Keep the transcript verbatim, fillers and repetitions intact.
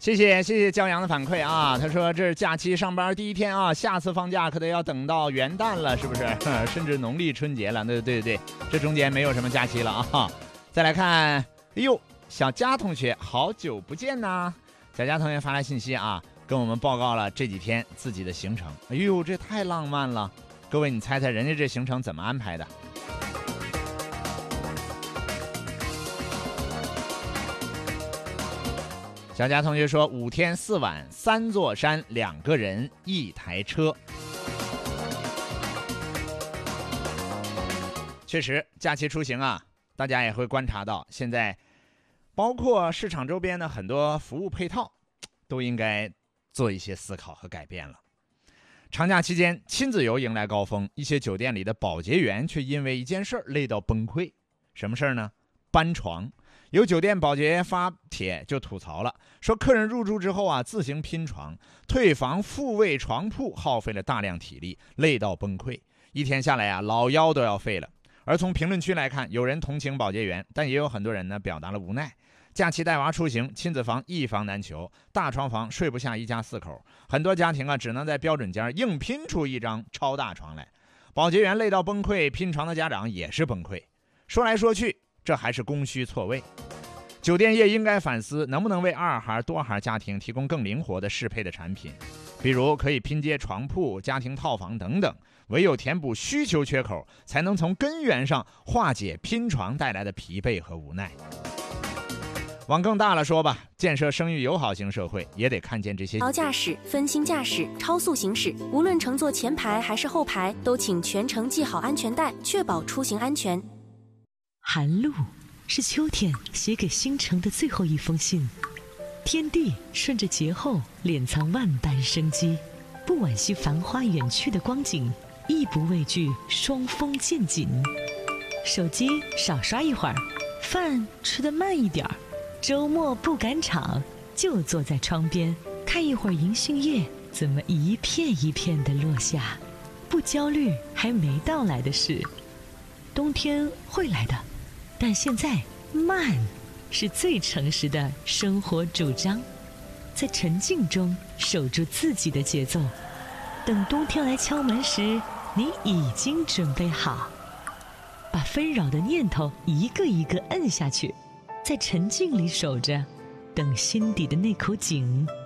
谢谢谢谢骄阳的反馈啊，他说这是假期上班第一天啊，下次放假可得要等到元旦了，是不是？甚至农历春节了，对对对，这中间没有什么假期了啊。再来看，哎呦，小佳同学，好久不见呐！小佳同学发来信息啊，跟我们报告了这几天自己的行程。哎呦，这太浪漫了！各位，你猜猜人家这行程怎么安排的？小佳同学说，五天四晚，三座山，两个人，一台车。确实，假期出行啊，大家也会观察到，现在包括市场周边的很多服务配套，都应该做一些思考和改变了。长假期间，亲子游迎来高峰，一些酒店里的保洁员却因为一件事累到崩溃。什么事呢？搬床。有酒店保洁发帖就吐槽了，说客人入住之后啊，自行拼床，退房复位床铺，耗费了大量体力，累到崩溃。一天下来啊，老腰都要废了。而从评论区来看，有人同情保洁员，但也有很多人呢表达了无奈。假期带娃出行，亲子房一房难求，大床房睡不下一家四口，很多家庭啊只能在标准间硬拼出一张超大床来。保洁员累到崩溃，拼床的家长也是崩溃。说来说去，这还是供需错位。酒店业应该反思，能不能为二孩多孩家庭提供更灵活的适配的产品，比如可以拼接床铺、家庭套房等等。唯有填补需求缺口，才能从根源上化解拼床带来的疲惫和无奈。往更大了说吧，建设生育友好型社会，也得看见这些。 高驾驶、分心驾驶、超速行驶，无论乘坐前排还是后排，都请全程系好安全带，确保出行安全。 寒露是秋天写给星辰的最后一封信，天地顺着节后敛藏万般生机，不惋惜繁花远去的光景，亦不畏惧霜风渐紧。手机少刷一会儿，饭吃得慢一点儿，周末不赶场，就坐在窗边看一会儿银杏叶怎么一片一片地落下，不焦虑还没到来的事。冬天会来的，但现在慢是最诚实的生活主张。在沉静中守住自己的节奏，等冬天来敲门时，你已经准备好，把纷扰的念头一个一个摁下去，在沉静里守着，等心底的那口井